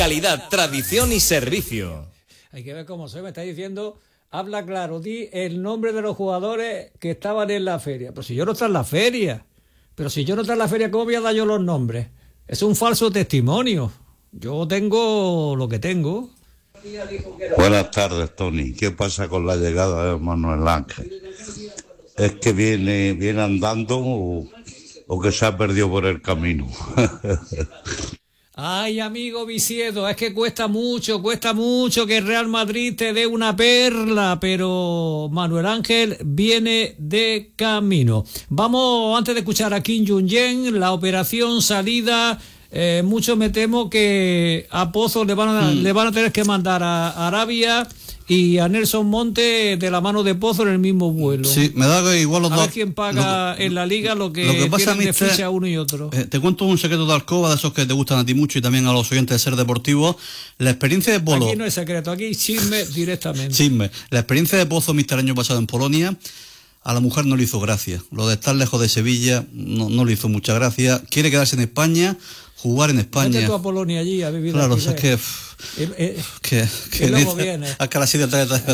Calidad, tradición y servicio. Hay que ver cómo se me está diciendo. Habla claro, di el nombre de los jugadores que estaban en la feria. Pero si yo no estoy en la feria. ¿Cómo voy a dar yo los nombres? Es un falso testimonio. Yo tengo lo que tengo. Buenas tardes, Tony. ¿Qué pasa con la llegada de Manuel Ángel? ¿Es que viene andando o que se ha perdido por el camino? Ay, amigo Viciedo, es que cuesta mucho que el Real Madrid te dé una perla, pero Manuel Ángel viene de camino. Vamos, antes de escuchar a Kim Jong-un, la operación salida, mucho me temo que a Pozo le van a tener que mandar a Arabia y a Nelson Monte de la mano de Pozo en el mismo vuelo. Sí, me da que igual los dos. A ver quién paga en la liga lo que pasa tienen de ficha uno y otro. Te cuento un secreto de alcoba, de esos que te gustan a ti mucho y también a los oyentes de Ser Deportivo. La experiencia de Polo... Aquí no es secreto, aquí chisme directamente. Chisme. La experiencia de Pozo Mister año pasado en Polonia, a la mujer no le hizo gracia. Lo de estar lejos de Sevilla no le hizo mucha gracia. Quiere quedarse en España, jugar en España. Vete tú a Polonia allí a vivir. Claro, es que... y luego vienes. Es que a las 7